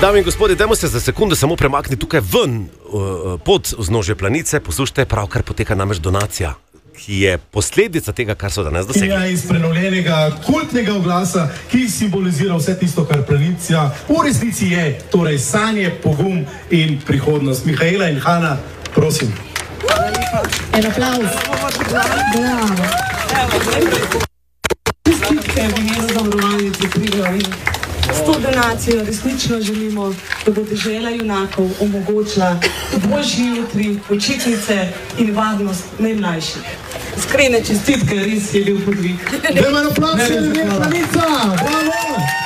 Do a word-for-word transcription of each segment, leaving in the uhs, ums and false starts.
Dame in gospodje, dajmo se za sekundu samo premakniti tukaj ven, pod vznožje planice. Poslušajte, pravkar poteka namreč donacija, ki je posledica tega, kar so danes dosegli. Ja, iz prenovljenega kultnega oglasa, ki simbolizira vse tisto, kar planica v resnici je, torej sanje, pogum in prihodnost. Mihaela in Hana, prosim. En aplavz. Bravo. Čestitke v imenu Zavarovalnice Triglav in s to donacijo resnično želimo, da bo dežela junakov omogočila boljši jutri, počitnice in varnost najmlajših. Iskrene čestitke, res je bil podvig. Dajmo en aplavz, je planica! Bravo!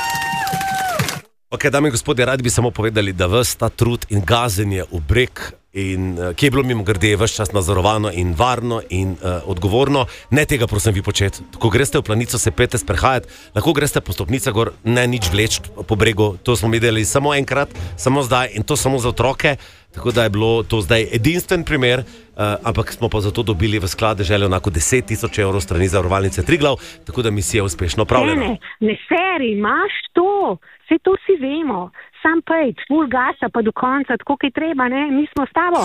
Ok, dame in gospodje, radi bi samo povedali, da ves ta trud in gazenje v breg, in, ki je bilo mimogrede ves čas nadzorovano in varno in uh, odgovorno, ne tega prosim vi početi. Ko greste v planico, se pete sprehajati, lahko greste po stopnicah gor, ne nič vleč po bregu, to smo videli samo enkrat, samo zdaj in to samo za otroke, tako da je bilo to zdaj edinstven primer, uh, ampak smo pa zato dobili v sklade željo onako deset tisoč evrov strani Zavarovalnice Triglav, tako da misija uspešno opravljena. Ne, ne, ne seri, imaš to, vse to si vemo. Sam pejt, full gasa pa do konca, tako kaj treba, ne? Mi smo s tabo.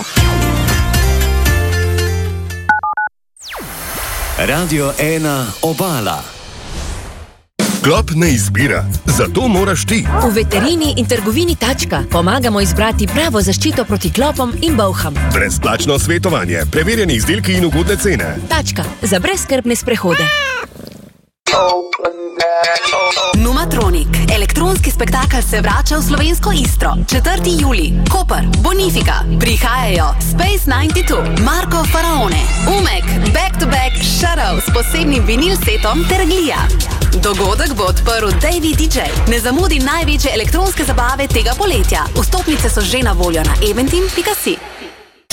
Radio ena Obala. Klop ne izbira, zato moraš ti. V veterini in trgovini Tačka pomagamo izbrati pravo zaščito proti klopom in bolham. Brezplačno svetovanje, preverjeni izdelki in ugodne cene. Tačka, za brezskrbne sprehode. Numatronik. Elektronski spektakel se vrača v slovensko Istro. četrti julij. Koper, Bonifika. Prihajajo Space devetdeset dva, Marko Faraone, Umek, Back to Back, Shadow s posebnim vinil setom ter Glija. Dogodek bo odprl Davey D J. Ne zamudi največje elektronske zabave tega poletja. Vstopnice so že na voljo na eventim pika si.